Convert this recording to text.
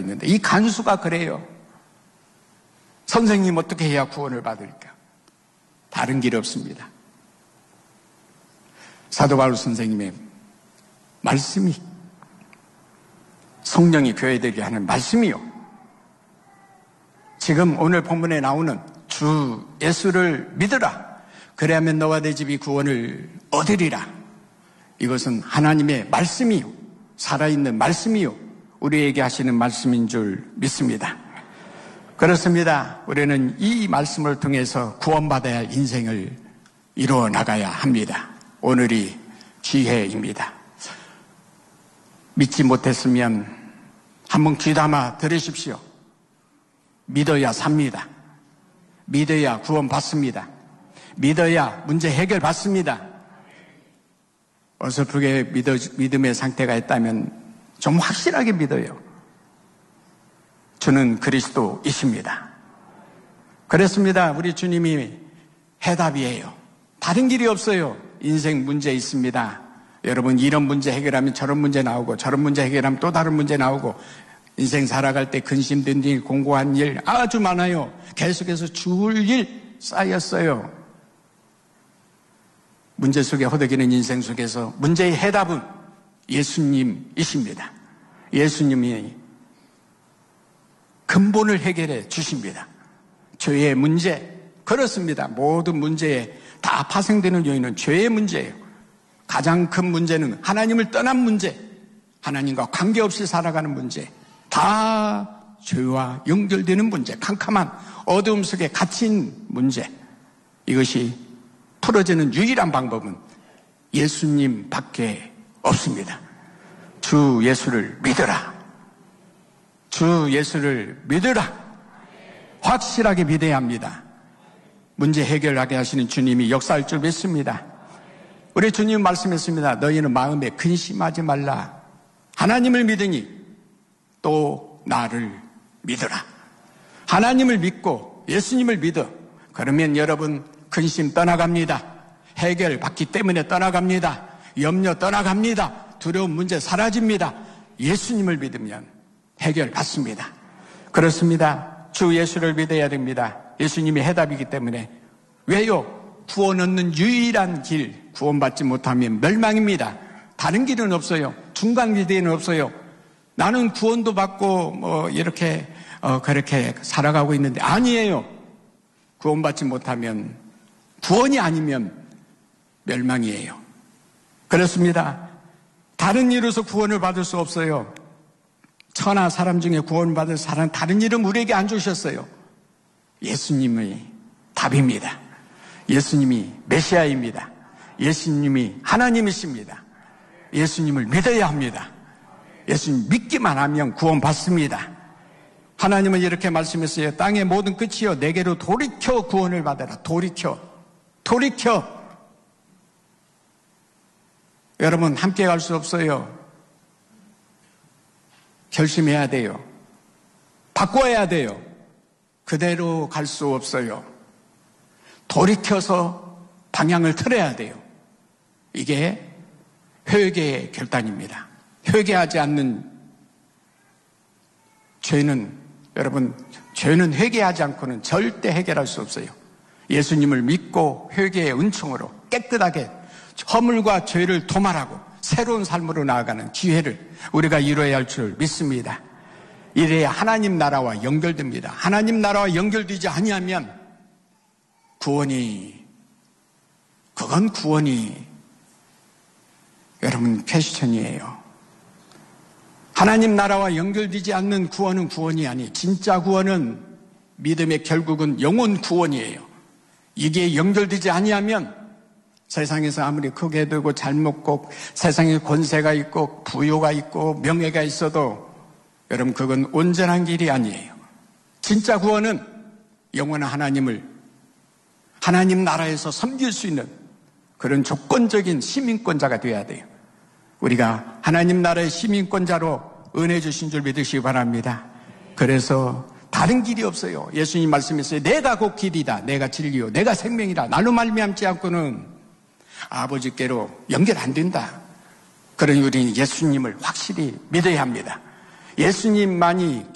있는데 이 간수가 그래요. 선생님 어떻게 해야 구원을 받을까? 다른 길이 없습니다. 사도 바울 선생님의 말씀이, 성령이 교회되게 하는 말씀이요, 지금 오늘 본문에 나오는 주 예수를 믿으라, 그래야만 너와 내 집이 구원을 얻으리라, 이것은 하나님의 말씀이요, 살아있는 말씀이요, 우리에게 하시는 말씀인 줄 믿습니다. 그렇습니다. 우리는 이 말씀을 통해서 구원받아야 할 인생을 이루어 나가야 합니다. 오늘이 기회입니다. 믿지 못했으면 한번 귀담아 들으십시오. 믿어야 삽니다. 믿어야 구원받습니다. 믿어야 문제 해결받습니다. 어설프게 믿음의 상태가 있다면 좀 확실하게 믿어요. 주는 그리스도이십니다. 그렇습니다. 우리 주님이 해답이에요. 다른 길이 없어요. 인생 문제 있습니다. 여러분, 이런 문제 해결하면 저런 문제 나오고, 저런 문제 해결하면 또 다른 문제 나오고, 인생 살아갈 때 근심된 일, 공고한 일 아주 많아요. 계속해서 죽을 일 쌓였어요. 문제 속에 허덕이는 인생 속에서 문제의 해답은 예수님이십니다. 예수님이 근본을 해결해 주십니다. 죄의 문제, 그렇습니다. 모든 문제에 다 파생되는 요인은 죄의 문제예요. 가장 큰 문제는 하나님을 떠난 문제, 하나님과 관계없이 살아가는 문제, 다 죄와 연결되는 문제, 캄캄한 어두움 속에 갇힌 문제, 이것이 풀어지는 유일한 방법은 예수님밖에 없습니다. 주 예수를 믿어라. 주 예수를 믿으라. 확실하게 믿어야 합니다. 문제 해결하게 하시는 주님이 역사할 줄 믿습니다. 우리 주님 말씀했습니다. 너희는 마음에 근심하지 말라. 하나님을 믿으니 또 나를 믿으라. 하나님을 믿고 예수님을 믿어. 그러면 여러분 근심 떠나갑니다. 해결받기 때문에 떠나갑니다. 염려 떠나갑니다. 두려운 문제 사라집니다. 예수님을 믿으면 해결받습니다. 그렇습니다. 주 예수를 믿어야 됩니다. 예수님이 해답이기 때문에. 왜요? 구원 얻는 유일한 길, 구원받지 못하면 멸망입니다. 다른 길은 없어요. 중간지대는 없어요. 나는 구원도 받고 이렇게 그렇게 살아가고 있는데 아니에요. 구원받지 못하면, 구원이 아니면 멸망이에요. 그렇습니다. 다른 일로서 구원을 받을 수 없어요. 천하 사람 중에 구원받을 사람 다른 이름 우리에게 안 주셨어요. 예수님의 답입니다. 예수님이 메시아입니다. 예수님이 하나님이십니다. 예수님을 믿어야 합니다. 예수님 믿기만 하면 구원받습니다. 하나님은 이렇게 말씀했어요. 땅의 모든 끝이여 내게로 돌이켜 구원을 받아라. 돌이켜. 여러분 함께 갈 수 없어요. 결심해야 돼요. 바꿔야 돼요. 그대로 갈 수 없어요. 돌이켜서 방향을 틀어야 돼요. 이게 회개의 결단입니다. 회개하지 않는 죄는, 여러분, 죄는 회개하지 않고는 절대 해결할 수 없어요. 예수님을 믿고 회개의 은총으로 깨끗하게 허물과 죄를 도말하고 새로운 삶으로 나아가는 기회를 우리가 이루어야 할 줄 믿습니다. 이래야 하나님 나라와 연결됩니다. 하나님 나라와 연결되지 아니하면 구원이 여러분 퀘스천이에요. 하나님 나라와 연결되지 않는 구원은 구원이 아니, 진짜 구원은 믿음의 결국은 영혼 구원이에요. 이게 연결되지 아니하면 세상에서 아무리 크게 되고 잘 먹고 세상에 권세가 있고 부요가 있고 명예가 있어도 여러분 그건 온전한 길이 아니에요. 진짜 구원은 영원한 하나님을 하나님 나라에서 섬길 수 있는 그런 조건적인 시민권자가 되어야 돼요. 우리가 하나님 나라의 시민권자로 은혜 주신 줄 믿으시기 바랍니다. 그래서 다른 길이 없어요. 예수님 말씀했어요. 내가 곧 길이다. 내가 진리요. 내가 생명이다. 나로 말미암지 않고는 아버지께로 연결 안 된다. 그러니 우리는 예수님을 확실히 믿어야 합니다. 예수님만이